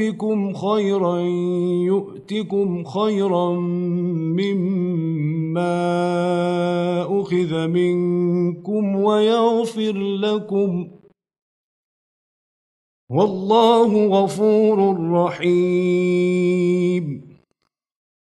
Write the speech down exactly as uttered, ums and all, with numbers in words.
يؤتكم خيرا يؤتكم خيرا مما أخذ منكم ويغفر لكم والله غفور رحيم.